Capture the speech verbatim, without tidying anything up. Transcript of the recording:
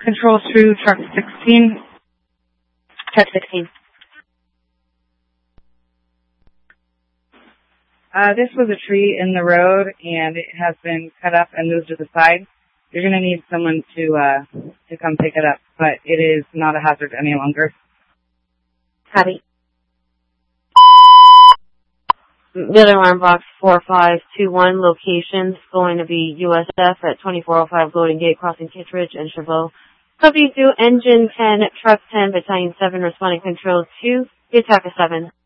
Control two, truck sixteen. Truck sixteen. Uh, this was a tree in the road, and it has been cut up and moved to the side. You're going to need someone to uh, to come pick it up, but it is not a hazard any longer. Copy. Middle alarm box four five two one, location's going to be U S F at twenty-four oh five Loading Gate, crossing Kittredge and Chavot. Company two, Engine ten, Truck ten, Battalion seven, responding Control two, the attack is seven.